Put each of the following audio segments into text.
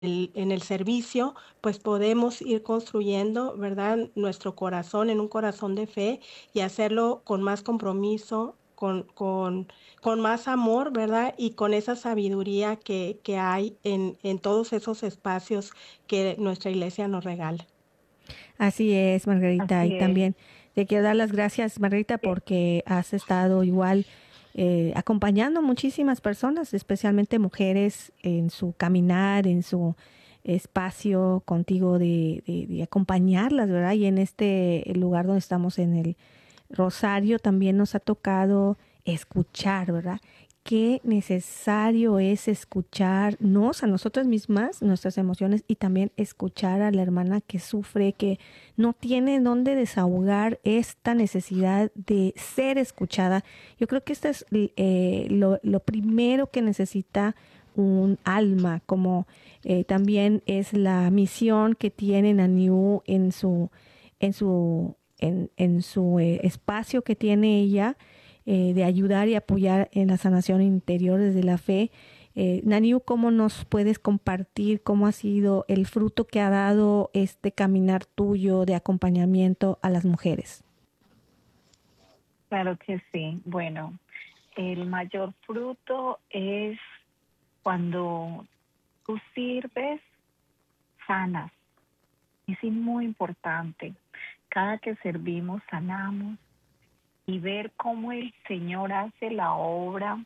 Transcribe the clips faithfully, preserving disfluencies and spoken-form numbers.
el en el servicio, pues podemos ir construyendo, ¿verdad?, nuestro corazón en un corazón de fe y hacerlo con más compromiso, con con con más amor, ¿verdad?, y con esa sabiduría que que hay en en todos esos espacios que nuestra iglesia nos regala. Así es, Margarita, y Así es. también te quiero dar las gracias, Margarita, Sí. porque has estado igual, eh, acompañando muchísimas personas, especialmente mujeres, en su caminar, en su espacio contigo de de de acompañarlas, ¿verdad? Y en este lugar donde estamos en el Rosario también nos ha tocado escuchar, ¿verdad? Qué necesario es escucharnos a nosotras mismas, nuestras emociones, y también escuchar a la hermana que sufre, que no tiene dónde desahogar esta necesidad de ser escuchada. Yo creo que esto es eh, lo, lo primero que necesita un alma, como eh, también es la misión que tiene Naniú en su, en su, en, en su eh, espacio que tiene ella, eh, de ayudar y apoyar en la sanación interior desde la fe. Eh, Naniu, ¿cómo nos puedes compartir cómo ha sido el fruto que ha dado este caminar tuyo de acompañamiento a las mujeres? Claro que sí. Bueno, el mayor fruto es cuando tú sirves, sanas. Es muy importante. Cada que servimos, sanamos. Y ver cómo el Señor hace la obra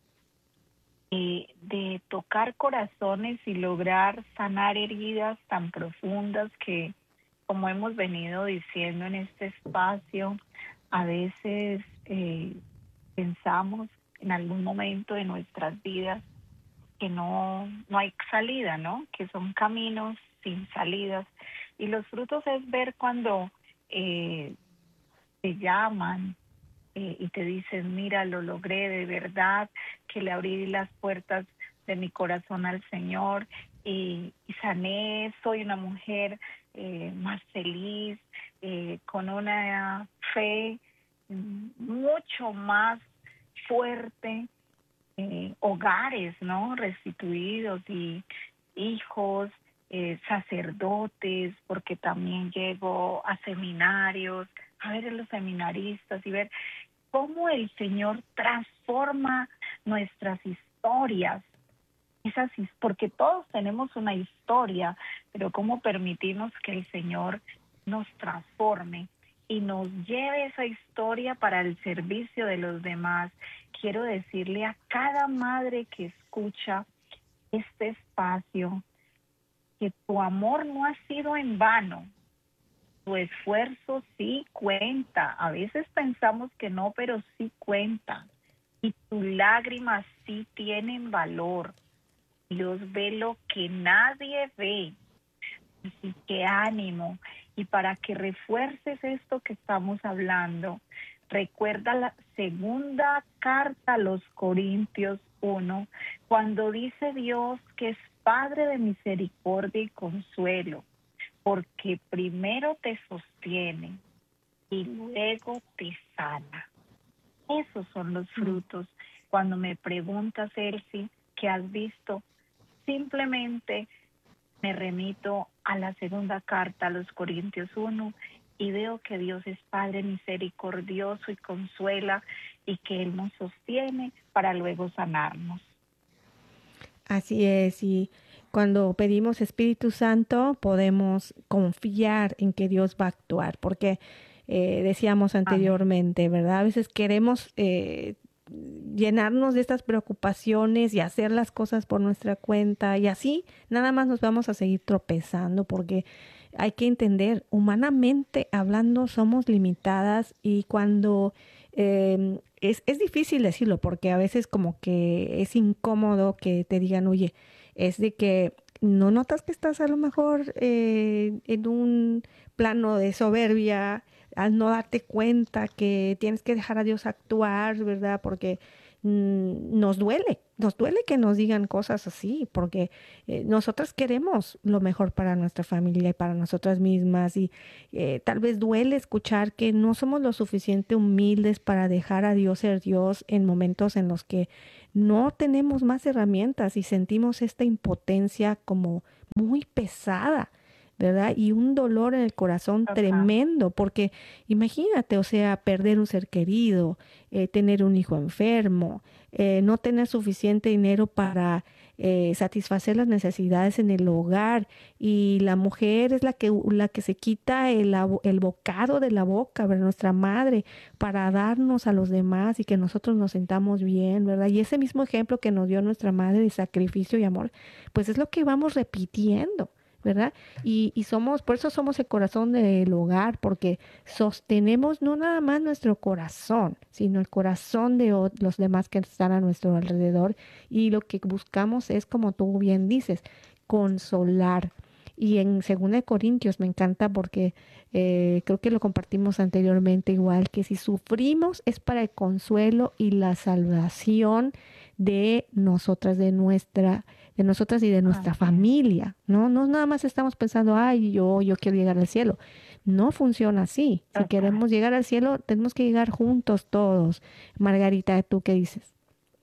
eh, de tocar corazones y lograr sanar heridas tan profundas que, como hemos venido diciendo en este espacio, a veces eh, pensamos en algún momento de nuestras vidas que no, no hay salida, ¿no? Que son caminos sin salidas. Y los frutos es ver cuando eh, te llaman, Eh, y te dicen, mira, lo logré de verdad, que le abrí las puertas de mi corazón al Señor y, y sané, soy una mujer eh, más feliz, eh, con una fe mm, mucho más fuerte, eh, hogares, ¿no?, restituidos y hijos, eh, sacerdotes, porque también llego a seminarios, a ver a los seminaristas y ver cómo el Señor transforma nuestras historias, esas, porque todos tenemos una historia, pero cómo permitimos que el Señor nos transforme y nos lleve esa historia para el servicio de los demás. Quiero decirle a cada madre que escucha este espacio que tu amor no ha sido en vano. Tu esfuerzo sí cuenta. A veces pensamos que no, pero sí cuenta. Y tus lágrimas sí tienen valor. Dios ve lo que nadie ve. Así que ánimo. Y para que refuerces esto que estamos hablando, recuerda la segunda carta a los Corintios uno, cuando dice Dios que es Padre de misericordia y consuelo, porque primero te sostiene y luego te sana. Esos son los frutos. Cuando me preguntas, Elsie, ¿qué has visto? Simplemente me remito a la segunda carta a los Corintios uno y veo que Dios es Padre misericordioso y consuela y que Él nos sostiene para luego sanarnos. Así es, y cuando pedimos Espíritu Santo podemos confiar en que Dios va a actuar, porque eh, decíamos Amén. anteriormente, ¿verdad? A veces queremos eh, llenarnos de estas preocupaciones y hacer las cosas por nuestra cuenta y así nada más nos vamos a seguir tropezando, porque hay que entender, humanamente hablando somos limitadas y cuando eh, es, es difícil decirlo porque a veces como que es incómodo que te digan, oye, es de que no notas que estás a lo mejor eh, en un plano de soberbia al no darte cuenta que tienes que dejar a Dios actuar, ¿verdad? Porque mmm, nos duele, nos duele que nos digan cosas así, porque eh, nosotras queremos lo mejor para nuestra familia y para nosotras mismas y eh, tal vez duele escuchar que no somos lo suficiente humildes para dejar a Dios ser Dios en momentos en los que no tenemos más herramientas y sentimos esta impotencia como muy pesada, ¿verdad? Y un dolor en el corazón Total. tremendo, porque imagínate, o sea, perder un ser querido, eh, tener un hijo enfermo, eh, no tener suficiente dinero para eh, satisfacer las necesidades en el hogar, y la mujer es la que, la que se quita el, abo- el bocado de la boca, ¿verdad? Nuestra madre, para darnos a los demás y que nosotros nos sintamos bien, ¿verdad? Y ese mismo ejemplo que nos dio nuestra madre de sacrificio y amor, pues es lo que vamos repitiendo, ¿verdad? Y, y somos, por eso somos el corazón del hogar, porque sostenemos no nada más nuestro corazón, sino el corazón de o- los demás que están a nuestro alrededor. Y lo que buscamos es, como tú bien dices, consolar. Y en segunda de Corintios me encanta porque eh, creo que lo compartimos anteriormente igual, que si sufrimos es para el consuelo y la salvación de nosotras, de nuestra de nosotras y de nuestra Así es. familia, ¿no? No nada más estamos pensando, ay, yo, yo quiero llegar al cielo. No funciona así. Si Total. queremos llegar al cielo, tenemos que llegar juntos todos. Margarita, ¿tú qué dices?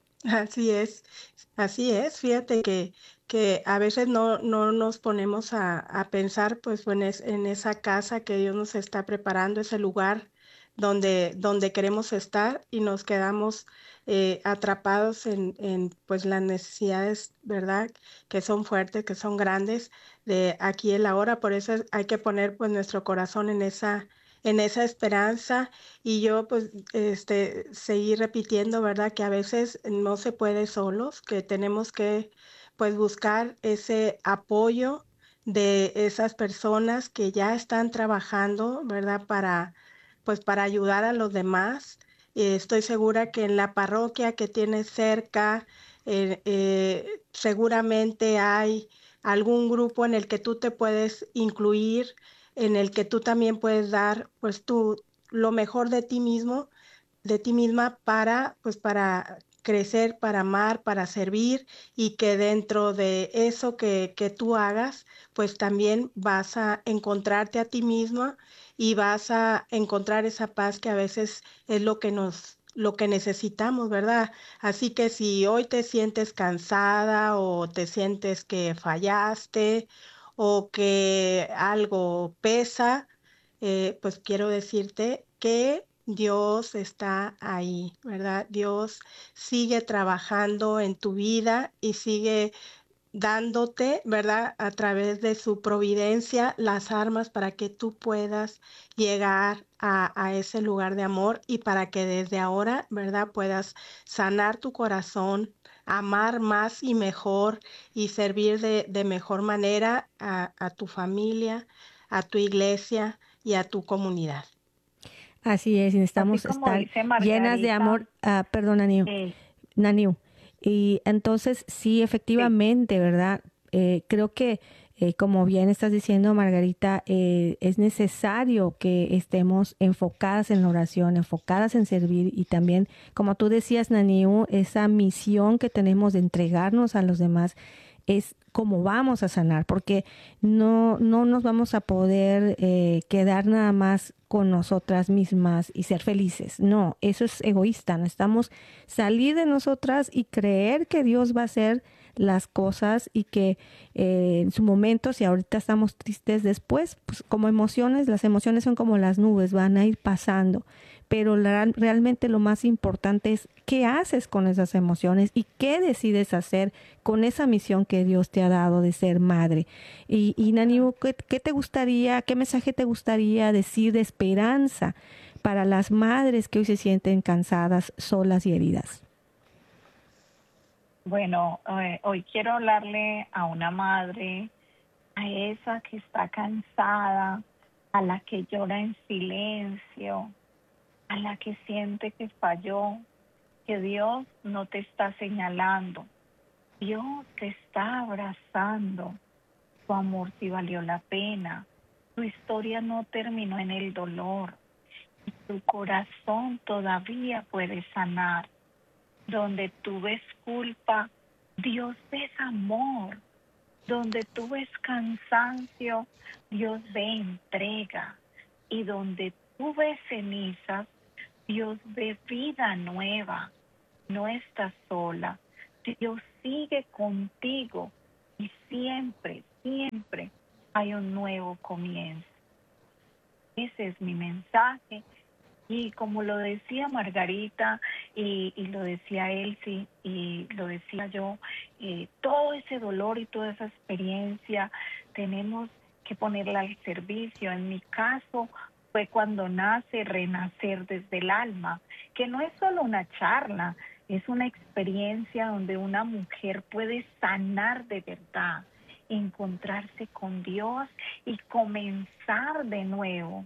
Así es, así es. Fíjate que, que a veces no, no nos ponemos a, a pensar pues en, es- en esa casa que Dios nos está preparando, ese lugar donde, donde queremos estar y nos quedamos eh, atrapados en, en pues las necesidades, ¿verdad? Que son fuertes, que son grandes de aquí y el ahora. Por eso es- hay que poner pues nuestro corazón en esa, en esa esperanza y yo pues este seguir repitiendo, ¿verdad? Que a veces no se puede solos, que tenemos que pues buscar ese apoyo de esas personas que ya están trabajando, ¿verdad? Para pues para ayudar a los demás. Eh, estoy segura que en la parroquia que tienes cerca, eh, eh, seguramente hay algún grupo en el que tú te puedes incluir, en el que tú también puedes dar pues tu, lo mejor de ti mismo, de ti misma para, pues para crecer, para amar, para servir y que dentro de eso que, que tú hagas, pues también vas a encontrarte a ti misma y vas a encontrar esa paz que a veces es lo que nos lo que necesitamos, ¿verdad? Así que si hoy te sientes cansada o te sientes que fallaste o que algo pesa, eh, pues quiero decirte que Dios está ahí, ¿verdad? Dios sigue trabajando en tu vida y sigue dándote, ¿verdad? A través de su providencia, las armas para que tú puedas llegar a, a ese lugar de amor y para que desde ahora, ¿verdad? Puedas sanar tu corazón, amar más y mejor y servir de, de mejor manera a, a tu familia, a tu iglesia y a tu comunidad. Así es, Así necesitamos como estar dice llenas de Margarita, amor. Ah, perdón, Naniu. eh, Naniu. Y entonces, sí, sí, efectivamente, ¿verdad? Eh, creo que, eh, como bien estás diciendo, Margarita, eh, es necesario que estemos enfocadas en la oración, enfocadas en servir y también, como tú decías, Naniu, esa misión que tenemos de entregarnos a los demás es cómo vamos a sanar, porque no, no nos vamos a poder eh, quedar nada más con nosotras mismas y ser felices. No, eso es egoísta. Necesitamos salir de nosotras y creer que Dios va a hacer las cosas y que eh, en su momento, si ahorita estamos tristes después, pues como emociones, las emociones son como las nubes, van a ir pasando. Pero la- realmente lo más importante es qué haces con esas emociones y qué decides hacer con esa misión que Dios te ha dado de ser madre. Y, y Naniu, ¿qué, qué te gustaría, qué mensaje te gustaría decir de esperanza para las madres que hoy se sienten cansadas, solas y heridas? bueno, eh, hoy quiero hablarle a una madre, a esa que está cansada, a la que llora en silencio, a la que siente que falló, que Dios no te está señalando, Dios te está abrazando, tu amor sí valió la pena, tu historia no terminó en el dolor, tu corazón todavía puede sanar. Donde tú ves culpa, Dios ves amor. Donde tú ves cansancio, Dios ve entrega. Y donde tú ves cenizas, Dios ve vida nueva. No estás sola. Dios sigue contigo y siempre, siempre hay un nuevo comienzo. Ese es mi mensaje. Y como lo decía Margarita y, y lo decía Elsie y lo decía yo, eh, todo ese dolor y toda esa experiencia tenemos que ponerla al servicio. En mi caso fue cuando nace Renacer desde el Alma, que no es solo una charla, es una experiencia donde una mujer puede sanar de verdad, encontrarse con Dios y comenzar de nuevo.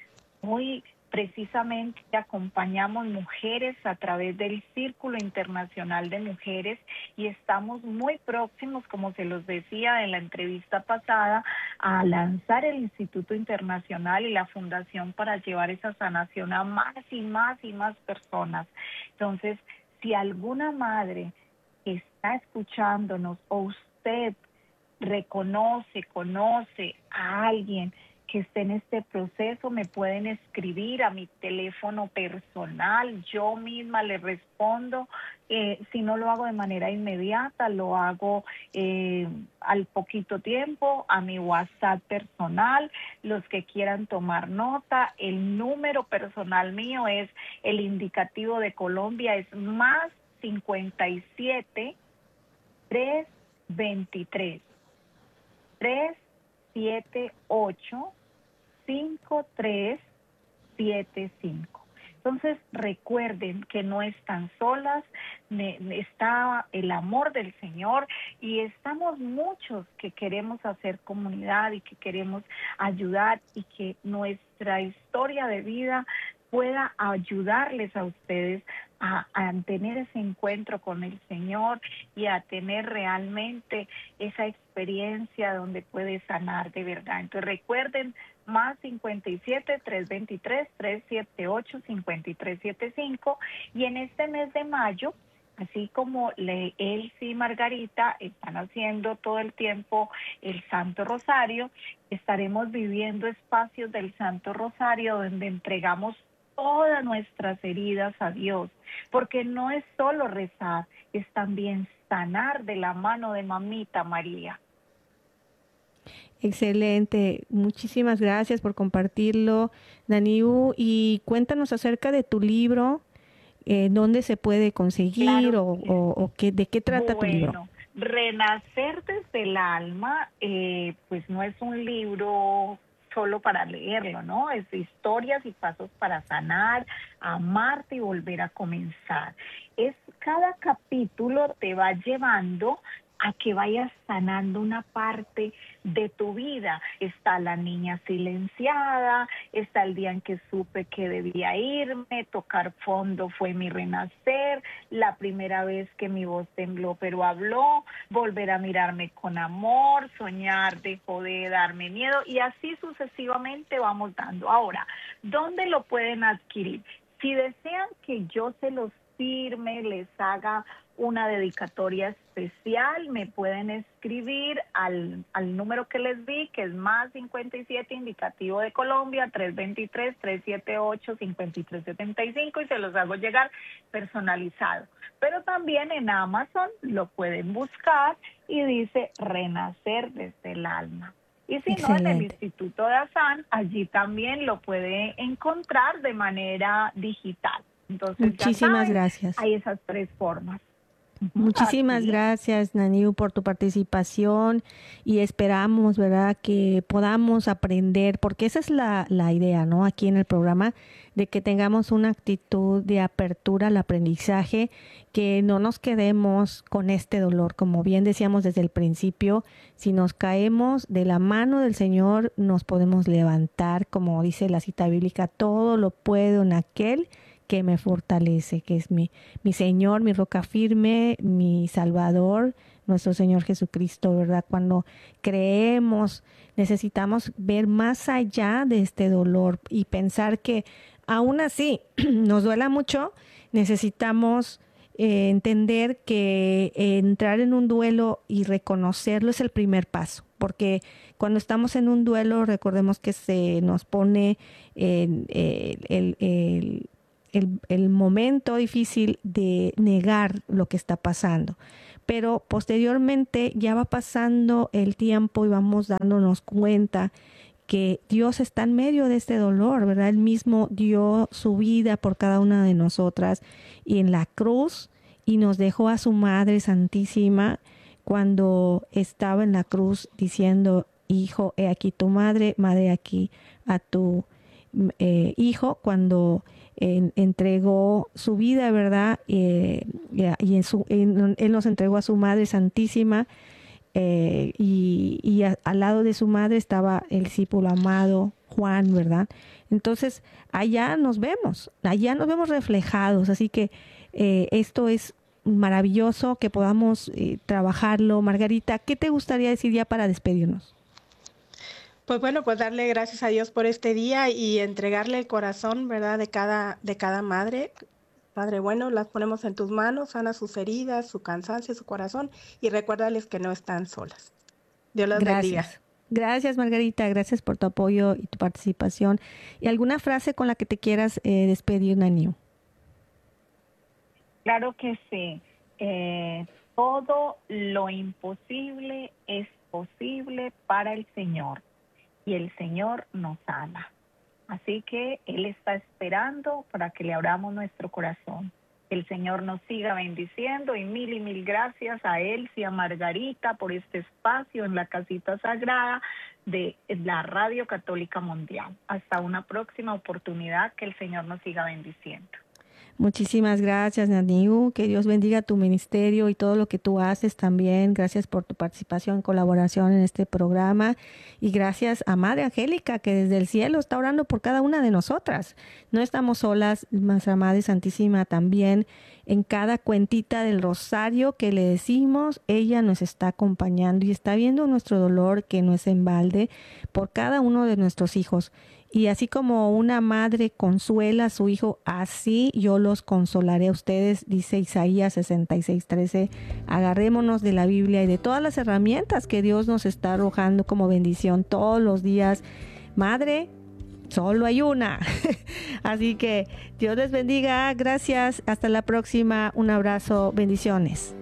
Hoy precisamente acompañamos mujeres a través del Círculo Internacional de Mujeres y estamos muy próximos, como se los decía en la entrevista pasada, a lanzar el Instituto Internacional y la Fundación para llevar esa sanación a más y más y más personas. Entonces, si alguna madre está escuchándonos o usted reconoce, conoce a alguien que esté en este proceso, me pueden escribir a mi teléfono personal, yo misma le respondo. Eh, si no lo hago de manera inmediata, lo hago eh, al poquito tiempo a mi WhatsApp personal. Los que quieran tomar nota, el número personal mío es el indicativo de Colombia, es más cincuenta y siete, trescientos veintitrés, trescientos setenta y ocho, cinco tres siete cinco. Entonces recuerden que no están solas, está el amor del Señor y estamos muchos que queremos hacer comunidad y que queremos ayudar y que nuestra historia de vida pueda ayudarles a ustedes a, a tener ese encuentro con el Señor y a tener realmente esa experiencia donde puede sanar de verdad. Entonces recuerden, más cincuenta y siete, trescientos veintitrés, trescientos setenta y ocho, cincuenta y tres setenta y cinco. Y en este mes de mayo, así como le, Elsie y Margarita están haciendo todo el tiempo el Santo Rosario, estaremos viviendo espacios del Santo Rosario donde entregamos todas nuestras heridas a Dios, porque no es solo rezar, es también sanar de la mano de Mamita María. Excelente, muchísimas gracias por compartirlo, Daniu, y cuéntanos acerca de tu libro, eh, dónde se puede conseguir Claro. o, o, o qué, de qué trata Bueno, tu libro. Renacer desde el Alma, eh, pues no es un libro solo para leerlo, ¿no? Es historias y pasos para sanar, amarte y volver a comenzar. Es cada capítulo te va llevando a que vayas sanando una parte de tu vida. Está la niña silenciada, está el día en que supe que debía irme, tocar fondo fue mi renacer, la primera vez que mi voz tembló pero habló, volver a mirarme con amor, soñar dejó de darme miedo y así sucesivamente vamos dando. Ahora, ¿dónde lo pueden adquirir? Si desean que yo se los firme, les haga una dedicatoria especial, me pueden escribir al, al número que les di, que es más cincuenta y siete, indicativo de Colombia, trescientos veintitrés, trescientos setenta y ocho, cincuenta y tres setenta y cinco, y se los hago llegar personalizado. Pero también en Amazon lo pueden buscar y dice Renacer desde el Alma. Y si no, en el Instituto de Azán, allí también lo puede encontrar de manera digital. Entonces, muchísimas ya saben, gracias. hay esas tres formas. Muchísimas Así. gracias, Daniu, por tu participación y esperamos, ¿verdad?, que podamos aprender, porque esa es la, la idea, ¿no?, aquí en el programa, de que tengamos una actitud de apertura al aprendizaje, que no nos quedemos con este dolor. Como bien decíamos desde el principio, si nos caemos de la mano del Señor, nos podemos levantar, como dice la cita bíblica, todo lo puedo en aquel que me fortalece, que es mi, mi Señor, mi roca firme, mi Salvador, nuestro Señor Jesucristo, ¿verdad? Cuando creemos, necesitamos ver más allá de este dolor y pensar que aún así nos duela mucho, necesitamos eh, entender que eh, entrar en un duelo y reconocerlo es el primer paso, porque cuando estamos en un duelo, recordemos que se nos pone en, eh, el, el El, el momento difícil de negar lo que está pasando, pero posteriormente ya va pasando el tiempo y vamos dándonos cuenta que Dios está en medio de este dolor, ¿verdad? Él mismo dio su vida por cada una de nosotras y en la cruz, y nos dejó a su Madre Santísima cuando estaba en la cruz diciendo: hijo, he aquí tu madre, madre, aquí a tu eh, hijo, cuando eh, entregó su vida, ¿verdad? Eh, y en su, en, él nos entregó a su Madre Santísima. Eh, y y a, al lado de su madre estaba el discípulo amado Juan, ¿verdad? Entonces, allá nos vemos, allá nos vemos reflejados, así que eh, esto es maravilloso que podamos eh, trabajarlo. Margarita, ¿qué te gustaría decir ya para despedirnos? Pues bueno, pues darle gracias a Dios por este día y entregarle el corazón, ¿verdad? De cada, de cada madre. Padre bueno, las ponemos en tus manos, sana sus heridas, su cansancio, su corazón, y recuérdales que no están solas. Dios las bendiga. Gracias. Gracias, Margarita. Gracias por tu apoyo y tu participación. ¿Y alguna frase con la que te quieras eh, despedir, Naniu? Claro que sí. Eh, todo lo imposible es posible para el Señor, y el Señor nos ama. Así que Él está esperando para que le abramos nuestro corazón. El Señor nos siga bendiciendo, y mil y mil gracias a Él y a Margarita por este espacio en la casita sagrada de la Radio Católica Mundial. Hasta una próxima oportunidad, que el Señor nos siga bendiciendo. Muchísimas gracias, Naniu. Que Dios bendiga tu ministerio y todo lo que tú haces también. Gracias por tu participación, colaboración en este programa. Y gracias a Madre Angélica, que desde el cielo está orando por cada una de nosotras. No estamos solas, nuestra Madre Santísima también. En cada cuentita del rosario que le decimos, ella nos está acompañando y está viendo nuestro dolor, que no es en balde, por cada uno de nuestros hijos. Y así como una madre consuela a su hijo, así yo los consolaré a ustedes, dice Isaías sesenta y seis, trece. Agarrémonos de la Biblia y de todas las herramientas que Dios nos está arrojando como bendición todos los días. Madre, solo hay una. Así que Dios les bendiga. Gracias. Hasta la próxima. Un abrazo. Bendiciones.